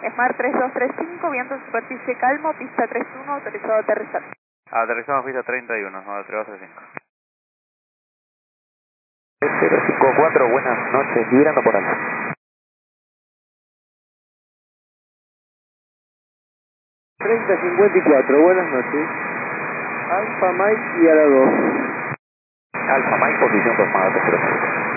Smart 3235, viento en superficie calmo, pista 31, autorizado a aterrizar. Aterrizamos pista 31, 3235. 054, buenas noches, liberando por alto. 3054, buenas noches. Alfa Mike y a la 2. Alfa Mike, posición 2 más 0.